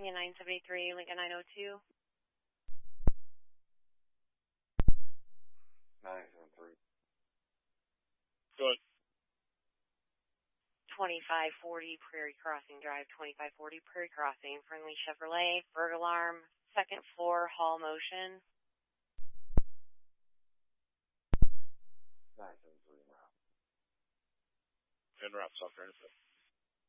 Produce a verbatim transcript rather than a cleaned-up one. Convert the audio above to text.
Crossing in nine seventy-three, Lincoln nine oh two. nine seventy-three. Good. twenty-five forty Prairie Crossing Drive, twenty-five forty Prairie Crossing, friendly Chevrolet, bird alarm, second floor, hall motion. nine seventy-three, route. ten route, soft turn.